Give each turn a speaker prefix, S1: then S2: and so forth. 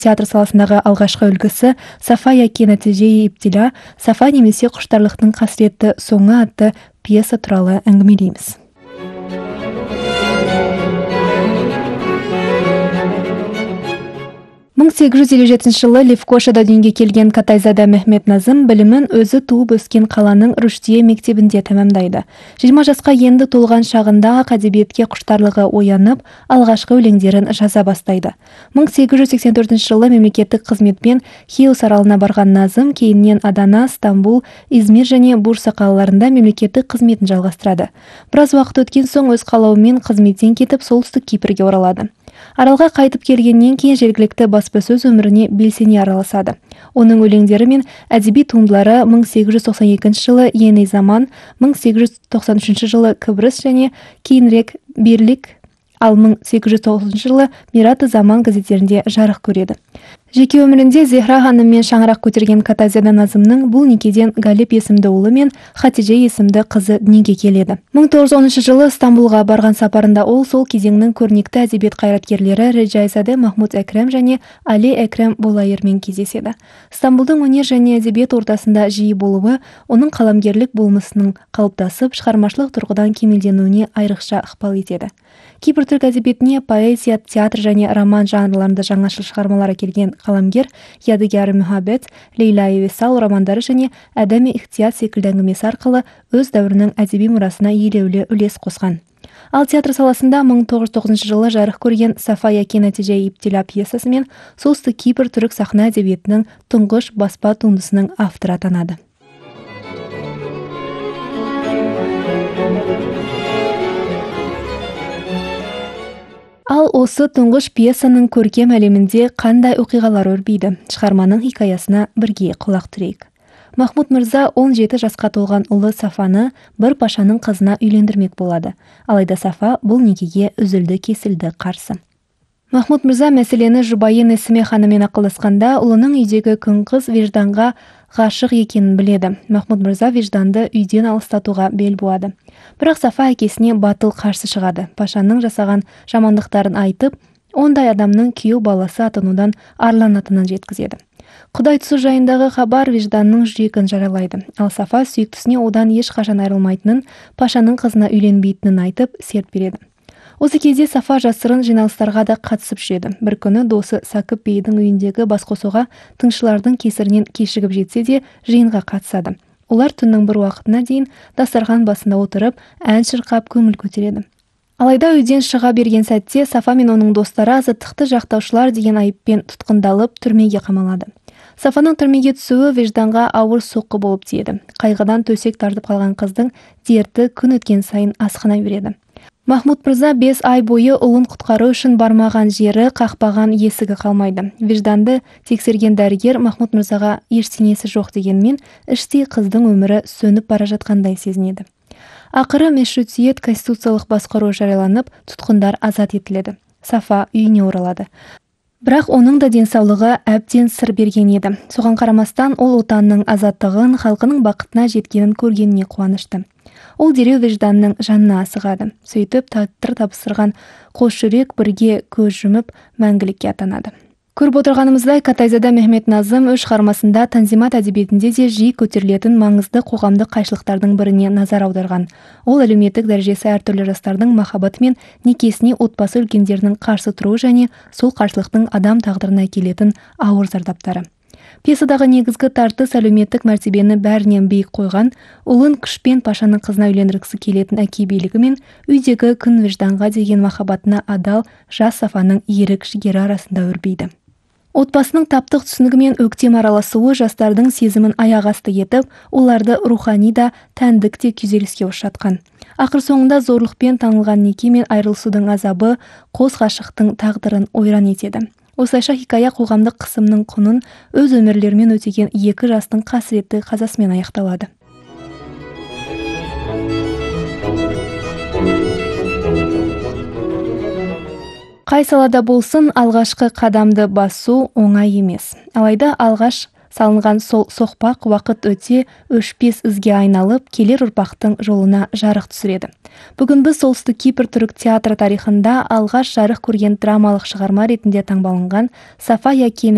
S1: Театр саласындағы алғашқы үлгісі «Сафа яки нәтиже-и иптила», «Сафа немесе құштарлықтың қасіретті соңы» атты пьеса туралы әңгімелейміз. 1857 жылы Левкошада дүниеге келген Катайзада Мехмет Назым білімін өзі туып өскен қаланың Руштие мектебінде тәмамдайды. 20 жасқа енді толған шағында әдебиетке құштарлығы оянып, алғашқы өлеңдерін жаза бастайды. 1884 жылы мемлекеттік қызметпен Хиос аралына барған Назым кейіннен Адана, Стамбул, Измир және Бурса қалаларында мемлекеттік қызметін жалғастырады. Біраз уақыт өткен соң өз қалауымен қызметтен кетіп солтүстік Кипрге оралады. Аралға қайтып келгеннен кейін жергілікті баспасөз өміріне белсене араласады. Оның өлеңдері мен әдеби туындылары 1892 жылы Ени Заман, 1893 жылы Кыбрыс және кейінірек Бирлик, ал 1890 жылы Мираты Заман газеттерінде жарық көреді. Жеке өмірінде Зехра ханыммен шаңырақ көтерген Катайзада Назымның бұл некеден Галип есімді ұлы мен Хатиже есімді қызы дүниеге келеді. 1910 жылы Стамбулға барған сапарында ол сол кезеңнің көрнекті әдебиет қайраткерлері Реджайзаде Махмуд Әкрем және Али Әкрем Болайырмен кездеседі. Стамбулдың өнер және әдебиет ортасында жиі болуы оның қаламгерлік болмысының қалыптасып, шығармашылық тұрғыдан кемелденуіне айрықша ықпал етеді. Кипр түрік әдебиетіне поэзия, театр және роман жанрларында жаңашыл шығармалар әкелген қаламгер Ядыгяры Мухаббет, Лейла и Висал романдары және Әдәми ихтият секілді әңгімесі арқылы өз дәуірінің әдеби мұрасына елеулі үлес қосқан. Ал театр саласында 1909 жылы жарық көрген «Сафа яки нәтиже-и иптила» пьесасы мен солтүстік Кипр түрік сахна әдебиетінің тұңғыш баспа туындысының авторы атанады. Ал осы тұңғыш пьесаның көркем әлемінде қандай оқиғалар өрбиді? Шығарманың хикаясына бірге құлақ түрейік. Махмуд Мырза 17 жасқа толған ұлы Сафаны бір пашаның қызына үйлендірмек болады. Алайда Сафа бұл некеге үзілді-кесілді қарсы. Махмуд Мырза мәселені жұбайы Несіме ханыммен ақылдасқанда, ұлының үйдегі күң қыз Вежданға ғашық екенін біледі. Махмуд Мырза Вежданды үйден алыстатуға бел буады. Бірақ Сафа әкесіне батыл қарсы шығады. Пашаның жасаған жамандықтарын айтып, ондай адамның күйеу баласы атанудан арланатынын жеткізеді. Құдай түсу жайындағы хабар Вежданның жүрегін жаралайды. Ал Сафа сүйіктісіне одан ешқашан айрылмайтынын, пашаның қызына үйленбейтінін айтып серт береді. Осы кезде Сафа жасырын жиналыстарға да қатысып жүреді. Бір күні досы Сакып бейдің үйіндегі басқосуға тыңшылардың кесірінен кешігіп жетсе де жиынға қатысады. Олар түннің бір уақытына дейін дастархан басында отырып, ән шырқап көңіл көтереді. Алайда үйден шыға берген сәтте Сафа мен оның достары азаттықты жақтаушылар деген айыппен тұтқындалып, түрмеге қамалады. Сафаның түрмеге түсуі Вежданға ауыр соққы болып тиеді. Қайғыдан төсек тартып қалған қыздың дерті күн өткен сайын асқына береді. Махмуд Мырза 5 ай бойы ұлын құтқару үшін бармаған жері, қақпаған есігі қалмайды. Вежданды тексерген дәрігер Махмуд Мырзаға ештеңесі жоқ дегенмен, іштей қыздың өмірі сөніп бара жатқандай сезінеді. Ақыры мешрутиет конституциялық басқару жарияланып, тұтқындар азат етіледі. Сафа үйіне оралады. Бірақ оның да денсаулығы әбден сыр берген еді. Соған қарамастан ол отанның азаттығын, халқының бақытына жеткенін көргеніне қуанышты. Ол дереу Вежданның жанына асығады. Сөйтіп, тағдыр табыстырған қос жүрек бірге көз жұмып, мәңгілікке атанады. Көріп отырғанымыздай, Катайзада Мехмет Назым өз шығармасында Танзимат әдебиетінде де жиі көтерілетін маңызды қоғамдық қайшылықтардың біріне назар аударған. Ол әлеуметтік дәрежесі әртүрлі жастардың махаббаты мен некесіне отбасы үлкендерінің қарсы тұруы және сол қарсылықтың адам тағдырына әкелетін ауыр зардаптары. Пьесадағы негізгі тартыс әлеуметтік мәртебені бәрінен биік қойған, ұлын күшпен пашаның қызына үйлендіргісі келетін әке билігі мен үйдегі күн Вежданға деген махаббатына адал жас Сафаның ерік жігері арасында өрбиді. Отбасының таптық түсінігі мен өктем араласуы жастардың сезімін аяқ асты етіп, оларды рухани да, тәндік те күйзеліске ұшыратқан. Ақыр соңында зорлықпен танылған неке мен айырылысудың азабы қос ғашықтың тағдырын ойран етеді. Осылайша хикая қоғамдық қысымның құнын өз өмірлерімен өтеген екі жастың қасіретті қазасымен аяқталады. Қай салада болсын, алғашқы қадамды басу оңай емес. Алайда алғаш салынған сол соқпақ уақыт өте өшпес ізге айналып, келер ұрпақтың жолына жарық түсіреді. Бүгін біз солтүстік Кипр түрік театры тарихында алғаш жарық көрген драмалық шығарма ретінде таңбаланған «Сафа яки